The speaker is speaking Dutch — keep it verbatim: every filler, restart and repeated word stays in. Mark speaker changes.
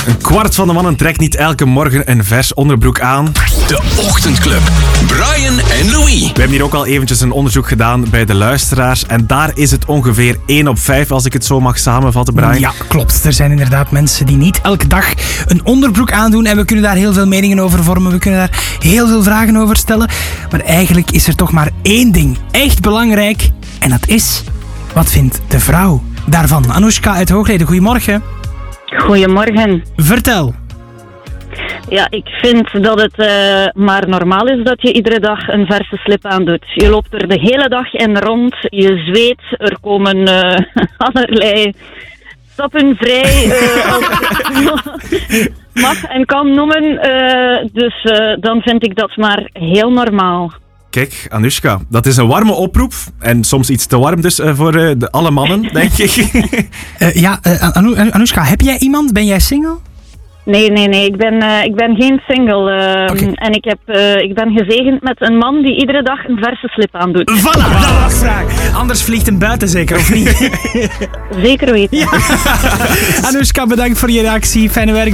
Speaker 1: Een kwart van de mannen trekt niet elke morgen een vers onderbroek aan.
Speaker 2: De Ochtendclub. Brian en Louis.
Speaker 1: We hebben hier ook al eventjes een onderzoek gedaan bij de luisteraars. En daar is het ongeveer één op vijf, als ik het zo mag samenvatten, Brian.
Speaker 3: Ja, klopt. Er zijn inderdaad mensen die niet elke dag een onderbroek aandoen. En we kunnen daar heel veel meningen over vormen. We kunnen daar heel veel vragen over stellen. Maar eigenlijk is er toch maar één ding echt belangrijk. En dat is, wat vindt de vrouw daarvan? Anoushka uit Hoogleden, goedemorgen.
Speaker 4: Goedemorgen.
Speaker 3: Vertel.
Speaker 4: Ja, ik vind dat het uh, maar normaal is dat je iedere dag een verse slip aandoet. Je loopt er de hele dag in rond, je zweet, er komen uh, allerlei stappen vrij, uh, als ik het mag en kan noemen. Uh, dus uh, dan vind ik dat maar heel normaal.
Speaker 1: Kijk, Anoushka, dat is een warme oproep. En soms iets te warm dus uh, voor uh, de, alle mannen, denk ik.
Speaker 3: uh, ja, uh, Anou- Anoushka, heb jij iemand? Ben jij single?
Speaker 4: Nee, nee, nee. Ik ben, uh, ik ben geen single. Uh,
Speaker 3: Okay.
Speaker 4: En ik, heb, uh, ik ben gezegend met een man die iedere dag een verse slip aandoet.
Speaker 3: Voilà, dat was raak. Anders vliegt hem buiten zeker, of niet?
Speaker 4: Zeker weten.
Speaker 3: Ja. Anoushka, bedankt voor je reactie. Fijne werk.